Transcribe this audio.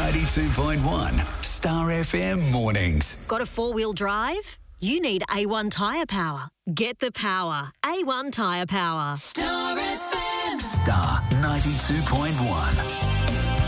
92.1 Star FM mornings. Got a four-wheel drive? You need A1 Tyre Power. Get the power. A1 Tyre Power. Star 92.1.